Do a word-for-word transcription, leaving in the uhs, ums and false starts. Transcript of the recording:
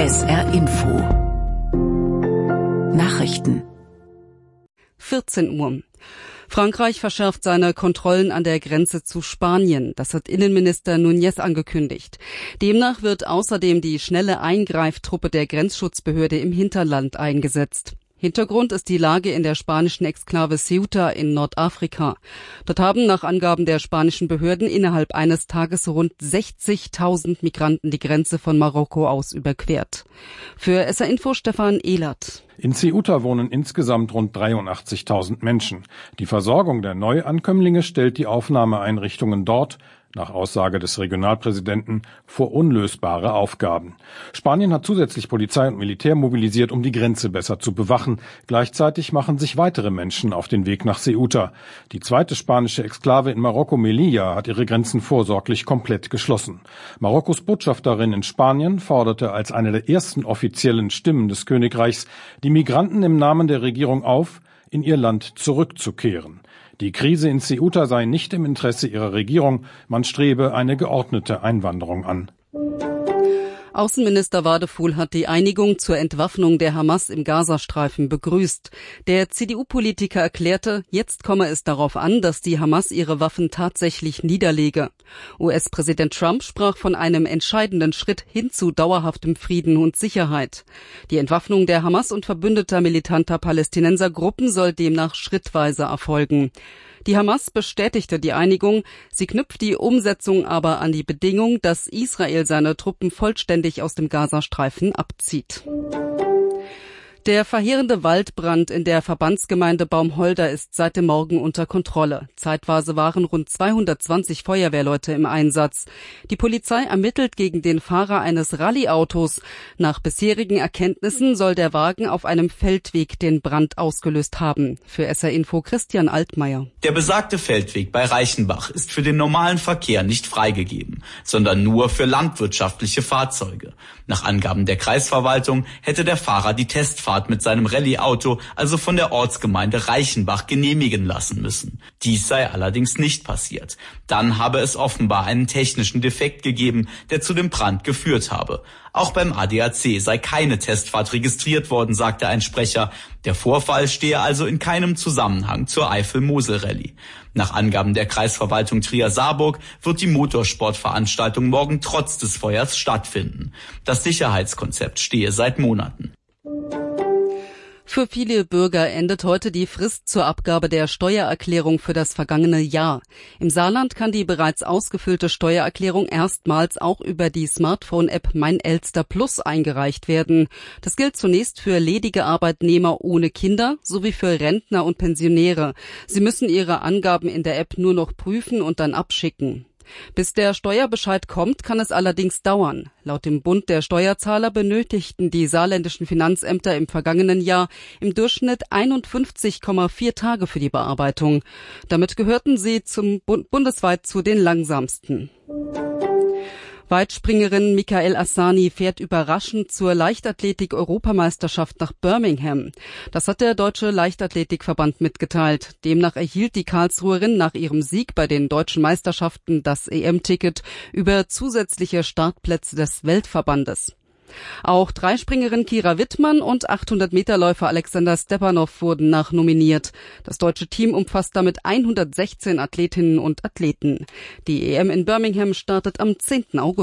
S R Info Nachrichten vierzehn Uhr. Frankreich verschärft seine Kontrollen an der Grenze zu Spanien. Das hat Innenminister Núñez angekündigt. Demnach wird außerdem die schnelle Eingreiftruppe der Grenzschutzbehörde im Hinterland eingesetzt. Hintergrund ist die Lage in der spanischen Exklave Ceuta in Nordafrika. Dort haben nach Angaben der spanischen Behörden innerhalb eines Tages rund sechzigtausend Migranten die Grenze von Marokko aus überquert. Für S R Info Stefan Ehlert. In Ceuta wohnen insgesamt rund dreiundachtzigtausend Menschen. Die Versorgung der Neuankömmlinge stellt die Aufnahmeeinrichtungen dort, nach Aussage des Regionalpräsidenten, vor unlösbare Aufgaben. Spanien hat zusätzlich Polizei und Militär mobilisiert, um die Grenze besser zu bewachen. Gleichzeitig machen sich weitere Menschen auf den Weg nach Ceuta. Die zweite spanische Exklave in Marokko, Melilla, hat ihre Grenzen vorsorglich komplett geschlossen. Marokkos Botschafterin in Spanien forderte als eine der ersten offiziellen Stimmen des Königreichs die Migranten im Namen der Regierung auf, in ihr Land zurückzukehren. Die Krise in Ceuta sei nicht im Interesse ihrer Regierung, man strebe eine geordnete Einwanderung an. Außenminister Wadefuhl hat die Einigung zur Entwaffnung der Hamas im Gazastreifen begrüßt. Der C D U-Politiker erklärte, jetzt komme es darauf an, dass die Hamas ihre Waffen tatsächlich niederlege. U S-Präsident Trump sprach von einem entscheidenden Schritt hin zu dauerhaftem Frieden und Sicherheit. Die Entwaffnung der Hamas und verbündeter militanter Palästinensergruppen soll demnach schrittweise erfolgen. Die Hamas bestätigte die Einigung, sie knüpft die Umsetzung aber an die Bedingung, dass Israel seine Truppen vollständig aus dem Gazastreifen abzieht. Der verheerende Waldbrand in der Verbandsgemeinde Baumholder ist seit dem Morgen unter Kontrolle. Zeitweise waren rund zweihundertzwanzig Feuerwehrleute im Einsatz. Die Polizei ermittelt gegen den Fahrer eines Rallyeautos. Nach bisherigen Erkenntnissen soll der Wagen auf einem Feldweg den Brand ausgelöst haben. Für S R Info Christian Altmaier. Der besagte Feldweg bei Reichenbach ist für den normalen Verkehr nicht freigegeben, sondern nur für landwirtschaftliche Fahrzeuge. Nach Angaben der Kreisverwaltung hätte der Fahrer die Testfahrt mit seinem Rallye-Auto also von der Ortsgemeinde Reichenbach genehmigen lassen müssen. Dies sei allerdings nicht passiert. Dann habe es offenbar einen technischen Defekt gegeben, der zu dem Brand geführt habe. Auch beim A D A C sei keine Testfahrt registriert worden, sagte ein Sprecher. Der Vorfall stehe also in keinem Zusammenhang zur Eifel-Mosel-Rallye. Nach Angaben der Kreisverwaltung Trier-Saarburg wird die Motorsportveranstaltung morgen trotz des Feuers stattfinden. Das Sicherheitskonzept stehe seit Monaten. Für viele Bürger endet heute die Frist zur Abgabe der Steuererklärung für das vergangene Jahr. Im Saarland kann die bereits ausgefüllte Steuererklärung erstmals auch über die Smartphone-App Mein Elster Plus eingereicht werden. Das gilt zunächst für ledige Arbeitnehmer ohne Kinder sowie für Rentner und Pensionäre. Sie müssen ihre Angaben in der App nur noch prüfen und dann abschicken. Bis der Steuerbescheid kommt, kann es allerdings dauern. Laut dem Bund der Steuerzahler benötigten die saarländischen Finanzämter im vergangenen Jahr im Durchschnitt einundfünfzig Komma vier Tage für die Bearbeitung. Damit gehörten sie zum Bund bundesweit zu den langsamsten. Weitspringerin Mikael Asani fährt überraschend zur Leichtathletik-Europameisterschaft nach Birmingham. Das hat der Deutsche Leichtathletikverband mitgeteilt. Demnach erhielt die Karlsruherin nach ihrem Sieg bei den deutschen Meisterschaften das E M-Ticket über zusätzliche Startplätze des Weltverbandes. Auch Dreispringerin Kira Wittmann und achthundert-Meter-Läufer Alexander Stepanov wurden nachnominiert. Das deutsche Team umfasst damit hundertsechzehn Athletinnen und Athleten. Die E M in Birmingham startet am zehnten August.